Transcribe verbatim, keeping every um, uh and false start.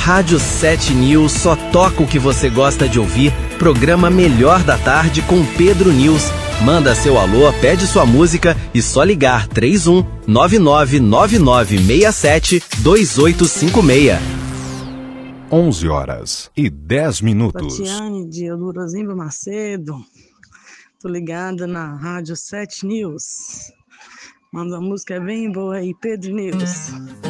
Rádio sete News só toca o que você gosta de ouvir. Programa Melhor da Tarde com Pedro News. Manda seu alô, pede sua música e só ligar três um nove nove nove nove seis sete dois oito cinco seis. onze horas e dez minutos. Tatiane de Eudorosimbo Macedo. Tô ligada na Rádio sete News. Manda uma música bem boa aí, Pedro News.